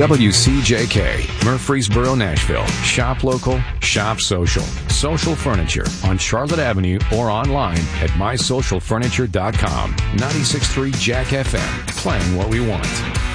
WCJK, Murfreesboro, Nashville. Shop local, shop social. Social Furniture on Charlotte Avenue or online at mysocialfurniture.com. 96.3 Jack FM, playing what we want.